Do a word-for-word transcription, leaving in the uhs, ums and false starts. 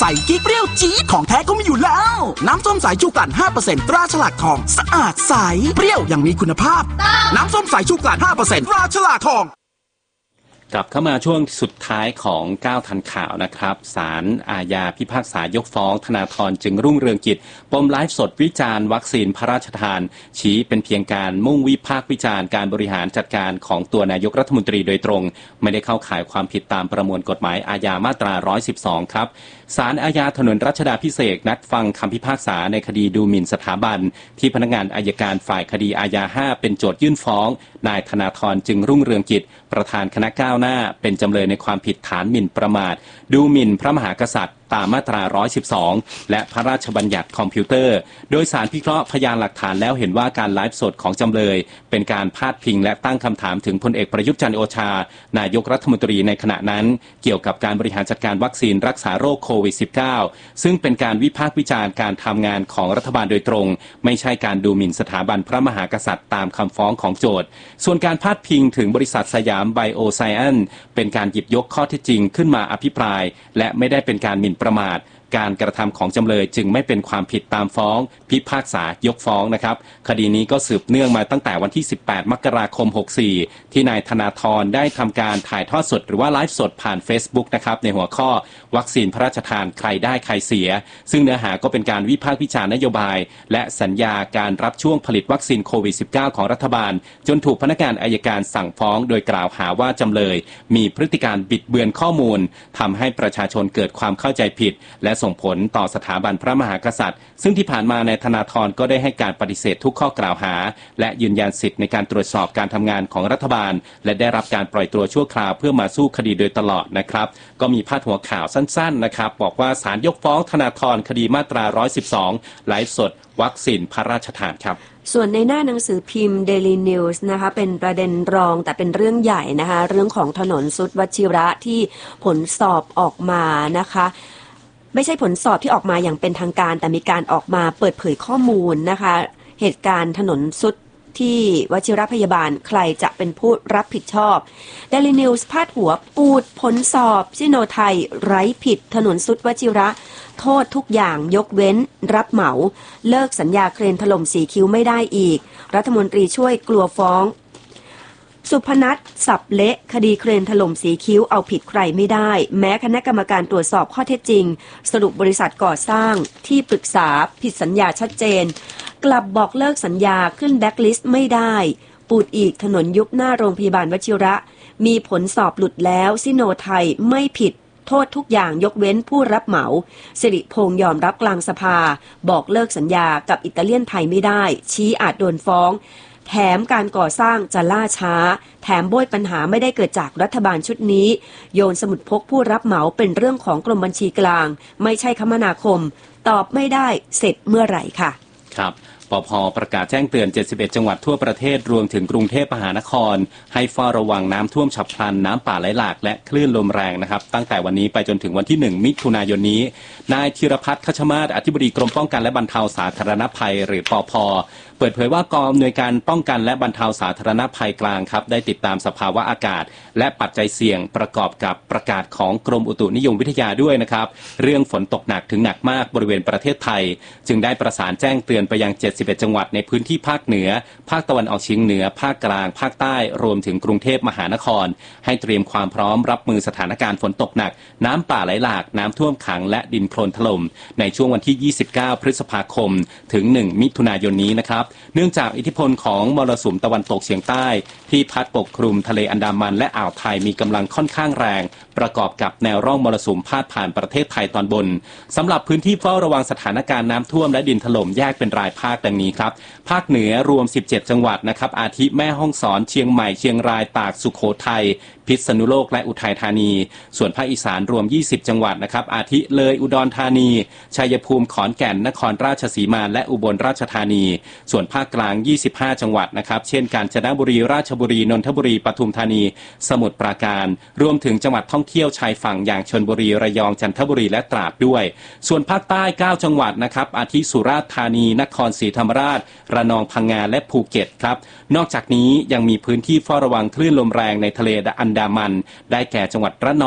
ใสกิ๊กเปรี้ยวจี๊ดของแท้ก็มีอยู่แล้วน้ำส้มสายชูกลั่น ห้าเปอร์เซ็นต์ ตราฉลากทองสะอาดใสเปรี้ยวอย่างมีคุณภาพน้ำส้มสายชูกลั่น ห้าเปอร์เซ็นต์ ตราฉลากทองกลับเข้ามาช่วงสุดท้ายของก้าวทันข่าวนะครับศาลอาญาพิพากษายกฟ้องธนาธรจึงรุ่งเรืองกิจปมไลฟ์สดวิจารณ์วัคซีนพระราชทานชี้เป็นเพียงการมุ่งวิพากษ์วิจารณ์การบริหารจัดการของตัวนายกรัฐมนตรีโดยตรงไม่ได้เข้าข่ายความผิดตามประมวลกฎหมายอาญามาตราหนึ่งร้อยสิบสองครับศาลอาญาถนนรัชดาภิเษกนัดฟังคำพิพากษาในคดีดูหมิ่นสถาบันที่พนักงานอัยการฝ่ายคดีอาญาห้าเป็นโจทยื่นฟ้องนายธนาธรจึงรุ่งเรืองกิจประธานคณะก้าวหน้าเป็นจำเลยในความผิดฐานหมิ่นประมาทดูหมิ่นพระมหากษัตริย์ตามมาตราหนึ่งร้อยสิบสองและพระราชบัญญัติคอมพิวเตอร์โดยศาลพิเคราะห์พยานหลักฐานแล้วเห็นว่าการไลฟ์สดของจำเลยเป็นการพาดพิงและตั้งคำถามถึงพลเอกประยุทธ์จันทร์โอชานายกรัฐมนตรีในขณะนั้นเกี่ยวกับการบริหารจัดการวัคซีนรักษาโรคโควิด สิบเก้า ซึ่งเป็นการวิพากษ์วิจารณ์การทำงานของรัฐบาลโดยตรงไม่ใช่การดูหมิ่นสถาบันพระมหากษัตริย์ตามคำฟ้องของโจทก์ส่วนการพาดพิงถึงบริษัทสยามไบโอไซแอนซ์เป็นการหยิบยกข้อเท็จจริงขึ้นมาอภิปรายและไม่ได้เป็นการหมิ่นประมาทการกระทำของจำเลยจึงไม่เป็นความผิดตามฟ้องพิพากษายกฟ้องนะครับคดีนี้ก็สืบเนื่องมาตั้งแต่วันที่สิบแปดมกราคมหกสี่ที่นายธนาธรได้ทำการถ่ายทอดสดหรือว่าไลฟ์สดผ่าน Facebook นะครับในหัวข้อวัคซีนพระราชทานใครได้ใครเสียซึ่งเนื้อหาก็เป็นการวิพากษ์วิจารณ์นโยบายและสัญญาการรับช่วงผลิตวัคซีนโควิด สิบเก้า ของรัฐบาลจนถูกพนักงานอัยการสั่งฟ้องโดยกล่าวหาว่าจำเลยมีพฤติการบิดเบือนข้อมูลทำให้ประชาชนเกิดความเข้าใจผิดและส่งผลต่อสถาบันพระมหากษัตริย์ซึ่งที่ผ่านมานายธนาธรก็ได้ให้การปฏิเสธทุกข้อกล่าวหาและยืนยันสิทธิ์ในการตรวจสอบการทำงานของรัฐบาลและได้รับการปล่อยตัวชั่วคราวเพื่อมาสู้คดีโดยตลอดนะครับก็มีพาดหัวข่าวสั้นๆนะครับบอกว่าศาลยกฟ้องธนาธรคดีมาตราหนึ่งร้อยสิบสองไลฟ์สดวัคซีนพระราชทานครับส่วนในหน้าหนังสือพิมพ์ Daily News นะคะเป็นประเด็นรองแต่เป็นเรื่องใหญ่นะคะเรื่องของถนนสุดวชิระที่ผลสอบออกมานะคะไม่ใช่ผลสอบที่ออกมาอย่างเป็นทางการแต่มีการออกมาเปิดเผยข้อมูลนะคะเหตุการณ์ถนนสุดที่วชิรพยาบาลใครจะเป็นผู้รับผิดชอบ Daily News พาดหัวปูดผลสอบซิโนไทยไร้ผิดถนนสุดวชิระโทษทุกอย่างยกเว้นรับเหมาเลิกสัญญาเครนถล่มสีคิ้วไม่ได้อีกรัฐมนตรีช่วยกลัวฟ้องสุพนัทสับเละคดีเครนถล่มสีคิ้วเอาผิดใครไม่ได้แม้คณะกรรมการตรวจสอบข้อเท็จจริงสรุปบริษัทก่อสร้างที่ปรึกษาผิดสัญญาชัดเจนกลับบอกเลิกสัญญาขึ้นแบ็คลิสต์ไม่ได้ปูดอีกถนนยุบหน้าโรงพยาบาลวชิระมีผลสอบหลุดแล้วซิโนไทยไม่ผิดโทษทุกอย่างยกเว้นผู้รับเหมาสิริพงษ์ยอมรับกลางสภาบอกเลิกสัญญากับอิตาเลียนไทยไม่ได้ชี้อาจโดนฟ้องแถมการก่อสร้างจะล่าช้าแถมโบยปัญหาไม่ได้เกิดจากรัฐบาลชุดนี้โยนสมุดพกผู้รับเหมาเป็นเรื่องของกรมบัญชีกลางไม่ใช่คมนาคมตอบไม่ได้เสร็จเมื่อไหร่ค่ะครับปภ.ประกาศแจ้งเตือนเจ็ดสิบเอ็ดจังหวัดทั่วประเทศรวมถึงกรุงเทพมหานครให้เฝ้าระวังน้ำท่วมฉับพลันน้ำป่าไหลหลากและคลื่นลมแรงนะครับตั้งแต่วันนี้ไปจนถึงวันที่หนึ่งมิถุนายนนี้นายธีรพัฒน์คัชมาศอธิบดีกรมป้องกันและบรรเทาสาธารณภัยหรือปภ.เปิดเผยว่ากองอำนวยการป้องกันและบรรเทาสาธารณภัยกลางครับได้ติดตามสภาวะอากาศและปัจจัยเสี่ยงประกอบกับประกาศของกรมอุตุนิยมวิทยาด้วยนะครับเรื่องฝนตกหนักถึงหนักมากบริเวณประเทศไทยจึงได้ประสานแจ้งเตือนไปยังเจ็ดสิบเอ็ดจังหวัดในพื้นที่ภาคเหนือภาคตะวันออกเฉียงเหนือภาคกลางภาคใต้รวมถึงกรุงเทพมหานครให้เตรียมความพร้อมรับมือสถานการณ์ฝนตกหนักน้ำป่าไหลหลากน้ำท่วมขังและดินโคลนถล่มในช่วงวันที่ยี่สิบเก้าพฤษภาคมถึงหนึ่งมิถุนายนนี้นะครับเนื่องจากอิทธิพลของมรสุมตะวันตกเฉียงใต้ที่พัดปกคลุมทะเลอันดามันและอ่าวไทยมีกำลังค่อนข้างแรงประกอบกับแนวร่องมรสุมพาดผ่านประเทศไทยตอนบนสำหรับพื้นที่เฝ้าระวังสถานการณ์น้ำท่วมและดินถล่มแยกเป็นรายภาคดังนี้ครับภาคเหนือรวมสิบเจ็ดจังหวัดนะครับอาทิแม่ฮ่องสอนเชียงใหม่เชียงรายตากสุโขทัยพิษณุโลกและอุทัยธานีส่วนภาคอีสานรวมยี่สิบจังหวัดนะครับอาทิเลยอุดรธานีชัยภูมิขอนแก่นนครราชสีมาและอุบลราชธานีส่วนภาคกลางยี่สิบห้าจังหวัดนะครับเช่นกาญจนบุรีราชบุรีนนทบุรีปทุมธานีสมุทรปราการรวมถึงจังหวัดท่องเที่ยวชายฝั่งอย่างชลบุรีระยองจันทบุรีและตราดด้วยส่วนภาคใต้เก้าจังหวัดนะครับอาทิสุราษฎร์ธานีนครศรีธรรมราชระนองพังงาและภูเก็ตครับนอกจากนี้ยังมีพื้นที่เฝ้าระวังคลื่นลมแรงในทะเลอันดามันได้แก่จังหวัดระนอง